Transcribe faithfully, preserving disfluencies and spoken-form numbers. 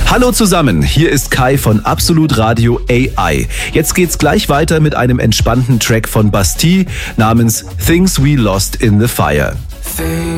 Hallo zusammen, hier ist Kai von Absolut Radio A I. Jetzt geht's gleich weiter mit einem entspannten Track von Bastille namens Things We Lost in the Fire.